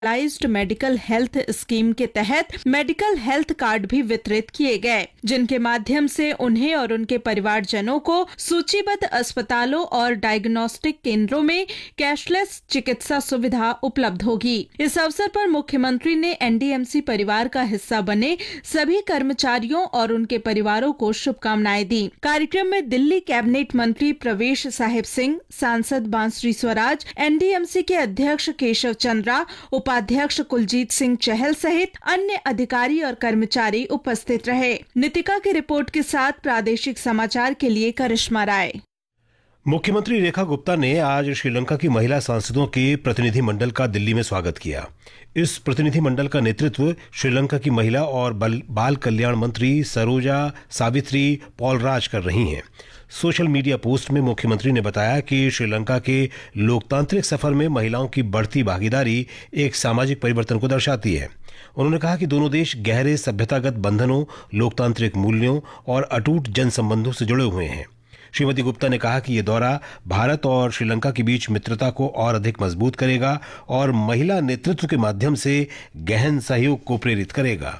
Specialised medical health scheme के तहत medical health card भी वितरित किए गए, जिनके माध्यम से उन्हें और उनके परिवारजनों को सूचीबद्ध अस्पतालों और डायग्नोस्टिक केंद्रों में कैशलेस चिकित्सा सुविधा उपलब्ध होगी। इस अवसर पर मुख्यमंत्री ने एनडीएमसी परिवार का हिस्सा बने सभी कर्मचारियों और उनके परिवारों को शुभकामनाएं दी। कार्यक्रम में दिल्ली कैबिनेट मंत्री प्रवेश साहिब सिंह, सांसद बांसुरी स्वराज, एनडीएमसी के अध्यक्ष केशव चंद्रा, उपाध्यक्ष कुलजीत सिंह चहल सहित अन्य अधिकारी और कर्मचारी उपस्थित रहे। नितिका की रिपोर्ट के साथ प्रादेशिक समाचार के लिए करिश्मा राय। मुख्यमंत्री रेखा गुप्ता ने आज श्रीलंका की महिला सांसदों के प्रतिनिधि मंडल का दिल्ली में स्वागत किया। इस प्रतिनिधि मंडल का नेतृत्व श्रीलंका की महिला और बाल कल्याण मंत्री सरोजा सावित्री पॉलराज कर रही हैं। सोशल मीडिया पोस्ट में मुख्यमंत्री ने बताया कि श्रीलंका के लोकतांत्रिक सफर में महिलाओं की बढ़ती भागीदारी एक सामाजिक परिवर्तन को दर्शाती है। उन्होंने कहा कि दोनों देश गहरे सभ्यतागत बंधनों, लोकतांत्रिक मूल्यों और अटूट जन संबंधों से जुड़े हुए हैं। श्रीमती गुप्ता ने कहा कि यह दौरा भारत और श्रीलंका के बीच मित्रता को और अधिक मजबूत करेगा और महिला नेतृत्व के माध्यम से गहन सहयोग को प्रेरित करेगा।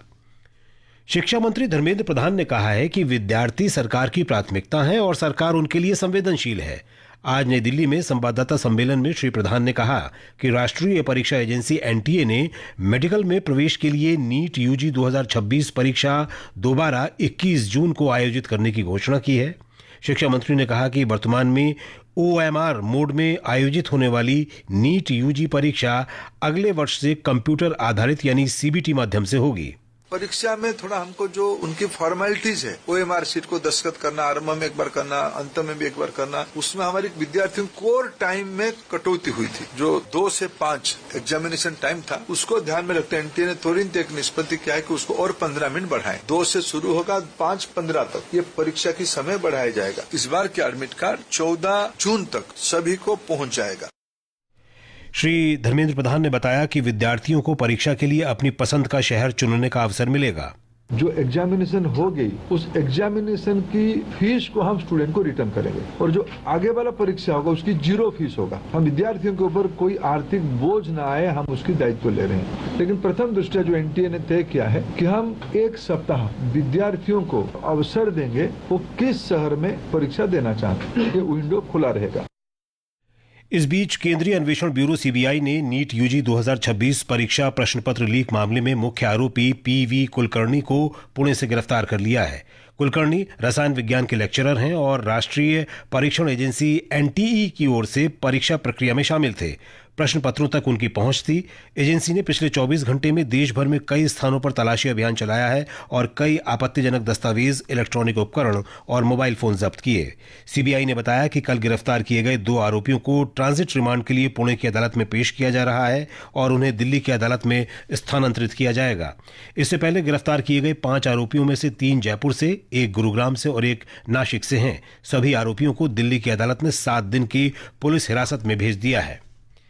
शिक्षा मंत्री धर्मेंद्र प्रधान ने कहा है कि विद्यार्थी सरकार की प्राथमिकता हैं और सरकार उनके लिए संवेदनशील है। आज नई दिल्ली में संवाददाता सम्मेलन में श्री प्रधान ने कहा कि राष्ट्रीय परीक्षा एजेंसी एनटीए ने मेडिकल में प्रवेश के लिए नीट यूजी 2026 परीक्षा दोबारा 21 जून को आयोजित करने की घोषणा की है। शिक्षा मंत्री ने कहा कि वर्तमान में ओएमआर मोड में आयोजित होने वाली नीट यूजी परीक्षा अगले वर्ष से कंप्यूटर आधारित यानी सीबीटी माध्यम से होगी। परीक्षा में थोड़ा हमको जो उनकी फॉर्मेलिटीज है, ओएमआर शीट को दस्तखत करना, आरंभ में एक बार करना, अंत में भी एक बार करना, उसमें हमारे विद्यार्थियों कोर टाइम में कटौती हुई थी। जो 2 से 5 एग्जामिनेशन टाइम था, उसको ध्यान में रखते एनटीए ने तुरंत एक निष्पत्ति किया है कि उसको और 15 मिनट बढ़ाएं। 2 से शुरू होगा, 5-15 तक ये परीक्षा की समय बढ़ाया जाएगा। इस बार के एडमिट कार्ड 14 जून तक सभी को पहुंच जाएगा। श्री धर्मेंद्र प्रधान ने बताया कि विद्यार्थियों को परीक्षा के लिए अपनी पसंद का शहर चुनने का अवसर मिलेगा। जो एग्जामिनेशन हो गई, उस एग्जामिनेशन की फीस को हम स्टूडेंट को रिटर्न करेंगे और जो आगे वाला परीक्षा होगा उसकी 0 फीस होगा। हम विद्यार्थियों के ऊपर कोई आर्थिक बोझ ना आए, हम उसकी दायित्व ले रहे हैं। लेकिन प्रथम दृष्टया जो एनटीए ने तय किया है कि हम 1 सप्ताह विद्यार्थियों को अवसर देंगे वो किस शहर में परीक्षा देना चाहते हैं, ये विंडो खुला रहेगा। इस बीच केंद्रीय अन्वेषण ब्यूरो सीबीआई ने नीट यूजी 2026 परीक्षा प्रश्न पत्र लीक मामले में मुख्य आरोपी पीवी कुलकर्णी को पुणे से गिरफ्तार कर लिया है। कुलकर्णी रसायन विज्ञान के लेक्चरर हैं और राष्ट्रीय परीक्षण एजेंसी एनटीई की ओर से परीक्षा प्रक्रिया में शामिल थे। प्रश्न पत्रों तक उनकी पहुंच थी। एजेंसी ने पिछले 24 घंटे में देश भर में कई स्थानों पर तलाशी अभियान चलाया है और कई आपत्तिजनक दस्तावेज, इलेक्ट्रॉनिक उपकरण और मोबाइल फोन जब्त किए। सीबीआई ने बताया कि कल गिरफ्तार किए गए 2 आरोपियों को ट्रांजिट रिमांड के लिए पुणे की अदालत में पेश किया जा रहा है और उन्हें दिल्ली की अदालत में स्थानांतरित किया जाएगा। इससे पहले गिरफ्तार किए गए 5 आरोपियों में से 3 जयपुर से, 1 गुरुग्राम से और 1 नासिक से हैं। सभी आरोपियों को दिल्ली की अदालत ने 7 दिन की पुलिस हिरासत में भेज दिया है।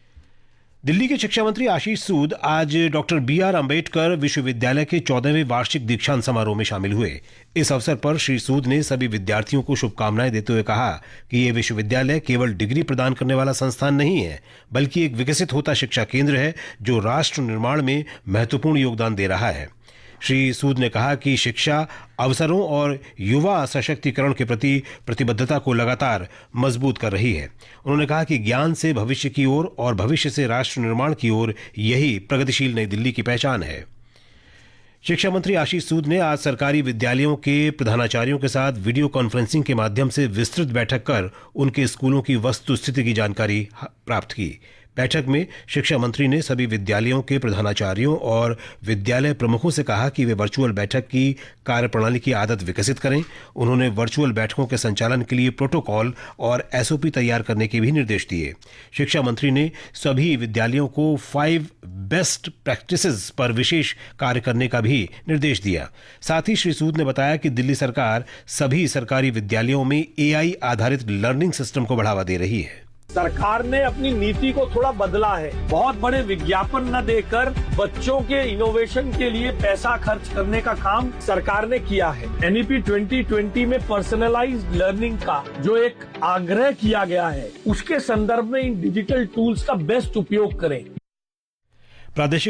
दिल्ली के शिक्षा मंत्री आशीष सूद आज डॉक्टर BR अम्बेडकर विश्वविद्यालय के 14वें वार्षिक दीक्षांत समारोह में शामिल हुए। इस अवसर पर श्री सूद ने सभी विद्यार्थियों को शुभकामनाएं देते हुए कहा कि यह विश्वविद्यालय केवल डिग्री प्रदान करने वाला संस्थान नहीं है, बल्कि एक विकसित होता शिक्षा केंद्र है जो राष्ट्र निर्माण में महत्वपूर्ण योगदान दे रहा है। श्री सूद ने कहा कि शिक्षा अवसरों और युवा सशक्तिकरण के प्रति प्रतिबद्धता को लगातार मजबूत कर रही है। उन्होंने कहा कि ज्ञान से भविष्य की ओर और भविष्य से राष्ट्र निर्माण की ओर यही प्रगतिशील नई दिल्ली की पहचान है। शिक्षा मंत्री आशीष सूद ने आज सरकारी विद्यालयों के प्रधानाचार्यों के साथ वीडियो कॉन्फ्रेंसिंग के माध्यम से विस्तृत बैठक कर उनके स्कूलों की वस्तुस्थिति की जानकारी प्राप्त की। बैठक में शिक्षा मंत्री ने सभी विद्यालयों के प्रधानाचार्यों और विद्यालय प्रमुखों से कहा कि वे वर्चुअल बैठक की कार्यप्रणाली की आदत विकसित करें। उन्होंने वर्चुअल बैठकों के संचालन के लिए प्रोटोकॉल और एसओपी तैयार करने के भी निर्देश दिए। शिक्षा मंत्री ने सभी विद्यालयों को 5 बेस्ट प्रैक्टिसेस पर विशेष कार्य करने का भी निर्देश दिया। साथ ही श्री सूद ने बताया कि दिल्ली सरकार सभी सरकारी विद्यालयों में AI आधारित लर्निंग सिस्टम को बढ़ावा दे रही है। सरकार ने अपनी नीति को थोड़ा बदला है। बहुत बड़े विज्ञापन न देकर बच्चों के इनोवेशन के लिए पैसा खर्च करने का काम सरकार ने किया है। NEP 2020 में पर्सनलाइज्ड लर्निंग का जो एक आग्रह किया गया है, उसके संदर्भ में इन डिजिटल टूल्स का बेस्ट उपयोग करें। प्रादेशिक